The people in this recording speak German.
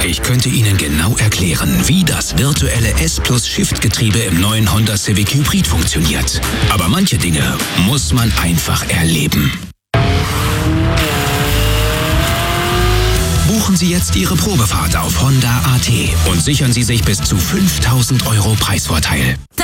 Ich könnte Ihnen genau erklären, wie das virtuelle S+Shift-Getriebe im neuen Honda Civic Hybrid funktioniert. Aber manche Dinge muss man einfach erleben. Buchen Sie jetzt Ihre Probefahrt auf Honda.at und sichern Sie sich bis zu 5.000 € Preisvorteil.